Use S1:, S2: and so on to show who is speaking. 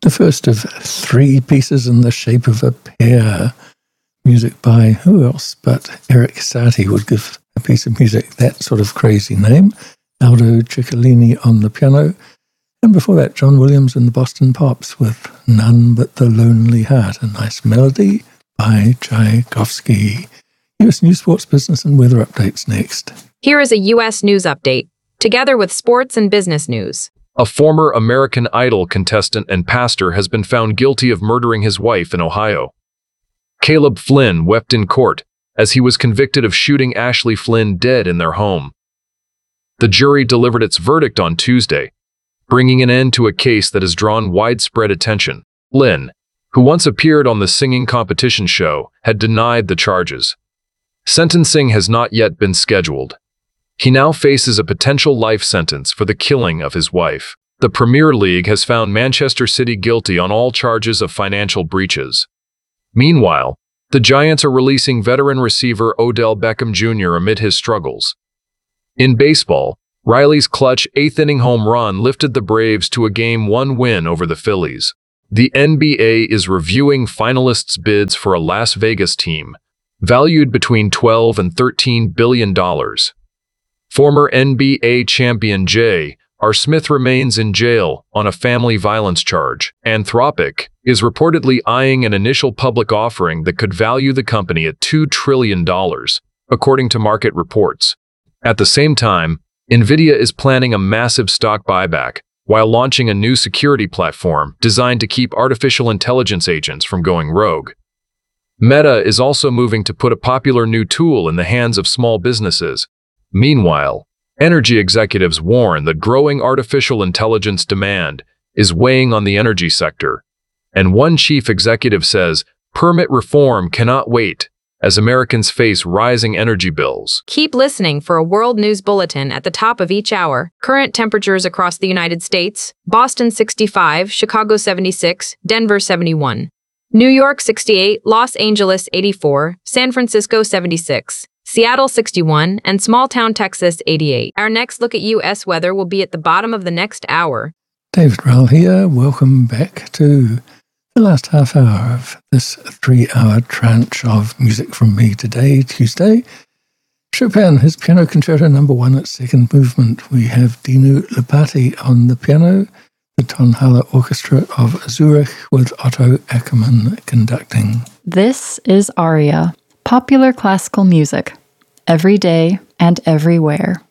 S1: The first of three pieces in the shape of a pear. Music by who else but Eric Satie would give a piece of music that sort of crazy name. Aldo Ciccolini on the piano. And before that, John Williams and the Boston Pops with None But the Lonely Heart, a nice melody by Tchaikovsky. U.S. News, Sports, Business and Weather updates next.
S2: Here is a U.S. News update, together with sports and business news.
S3: A former American Idol contestant and pastor has been found guilty of murdering his wife in Ohio. Caleb Flynn wept in court as he was convicted of shooting Ashley Flynn dead in their home. The jury delivered its verdict on Tuesday, bringing an end to a case that has drawn widespread attention. Flynn, who once appeared on the singing competition show, had denied the charges. Sentencing has not yet been scheduled. He now faces a potential life sentence for the killing of his wife. The Premier League has found Manchester City guilty on all charges of financial breaches. Meanwhile, the Giants are releasing veteran receiver Odell Beckham Jr. amid his struggles. In baseball, Riley's clutch eighth-inning home run lifted the Braves to a Game-1 win over the Phillies. The NBA is reviewing finalists' bids for a Las Vegas team, valued between $12 and $13 billion. Former NBA champion J.R. Smith remains in jail on a family violence charge. Anthropic is reportedly eyeing an initial public offering that could value the company at $2 trillion, according to market reports. At the same time, NVIDIA is planning a massive stock buyback while launching a new security platform designed to keep artificial intelligence agents from going rogue. Meta is also moving to put a popular new tool in the hands of small businesses. Meanwhile, energy executives warn that growing artificial intelligence demand is weighing on the energy sector. And one chief executive says permit reform cannot wait as Americans face rising energy bills.
S2: Keep listening for a world news bulletin at the top of each hour. Current temperatures across the United States: Boston 65, Chicago 76, Denver 71, New York 68, Los Angeles 84, San Francisco 76, Seattle 61, and small-town Texas 88. Our next look at U.S. weather will be at the bottom of the next hour.
S1: David Rowell here. Welcome back to the last half hour of this 3-hour tranche of music from me today, Tuesday. Chopin, his Piano Concerto No. 1 at second movement. We have Dinu Lipati on the piano, the Tonhalle Orchestra of Zurich with Otto Ackermann conducting.
S4: This is Aria, popular classical music, every day and everywhere.